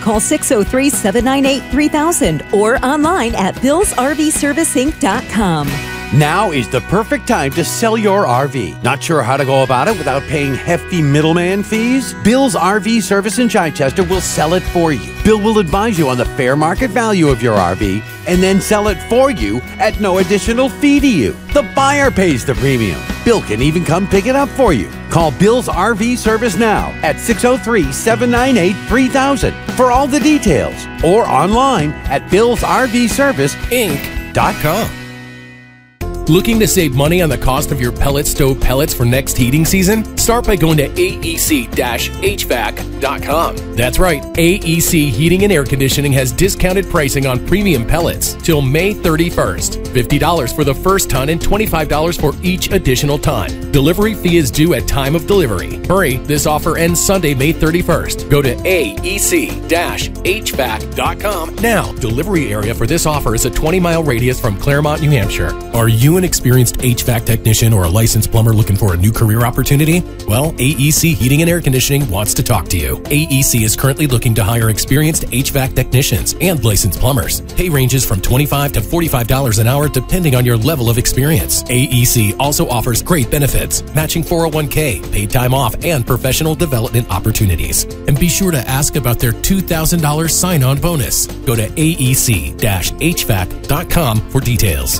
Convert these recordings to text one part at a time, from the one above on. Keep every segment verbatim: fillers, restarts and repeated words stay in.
Call six oh three, seven nine eight, three thousand or online at bills r v service inc dot com. Now is the perfect time to sell your R V. Not sure how to go about it without paying hefty middleman fees? Bill's R V Service in Chichester will sell it for you. Bill will advise you on the fair market value of your R V and then sell it for you at no additional fee to you. The buyer pays the premium. Bill can even come pick it up for you. Call Bill's R V Service now at six oh three, seven nine eight, three thousand for all the details or online at bills r v service inc dot com. Looking to save money on the cost of your pellet stove pellets for next heating season? Start by going to A E C H V A C dot com. That's right, A E C Heating and Air Conditioning has discounted pricing on premium pellets till May thirty-first. fifty dollars for the first ton and twenty-five dollars for each additional ton. Delivery fee is due at time of delivery. Hurry, this offer ends Sunday, May thirty-first. Go to A E C H V A C dot com now. Delivery area for this offer is a twenty mile radius from Claremont, New Hampshire. Are you an experienced H V A C technician or a licensed plumber looking for a new career opportunity? Well, A E C Heating and Air Conditioning wants to talk to you. A E C is currently looking to hire experienced H V A C technicians and licensed plumbers. Pay ranges from twenty-five dollars to forty-five dollars an hour depending on your level of experience. A E C also offers great benefits, matching four oh one k, paid time off, and professional development opportunities. And be sure to ask about their two thousand dollars sign-on bonus. Go to A E C H V A C dot com for details.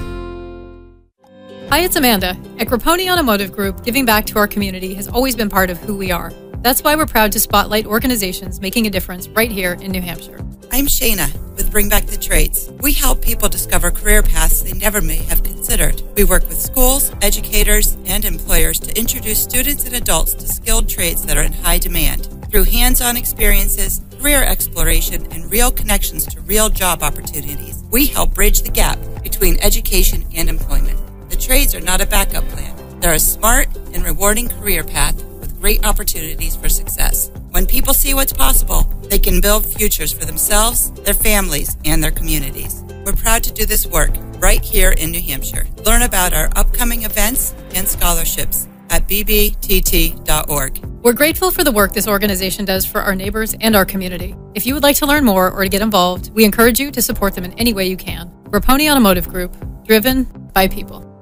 Hi, it's Amanda. At Grapponi Automotive Group, giving back to our community has always been part of who we are. That's why we're proud to spotlight organizations making a difference right here in New Hampshire. I'm Shayna with Bring Back the Trades. We help people discover career paths they never may have considered. We work with schools, educators, and employers to introduce students and adults to skilled trades that are in high demand. Through hands-on experiences, career exploration, and real connections to real job opportunities, we help bridge the gap between education and employment. The trades are not a backup plan. They're a smart and rewarding career path with great opportunities for success. When people see what's possible, they can build futures for themselves, their families, and their communities. We're proud to do this work right here in New Hampshire. Learn about our upcoming events and scholarships at b b t t dot org. We're grateful for the work this organization does for our neighbors and our community. If you would like to learn more or to get involved, we encourage you to support them in any way you can. Grapponi Automotive Group, driven by people.